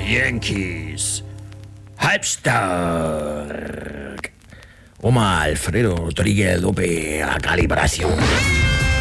Yankees. Halbstark. Oma Alfredo Rodríguez López a calibración.